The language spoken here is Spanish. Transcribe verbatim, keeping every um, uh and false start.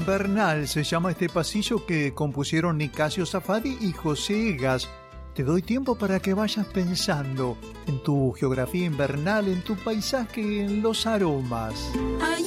Invernal se llama este pasillo que compusieron Nicasio Safadi y José Egas. Te doy tiempo para que vayas pensando en tu geografía invernal, en tu paisaje, en los aromas. Ay,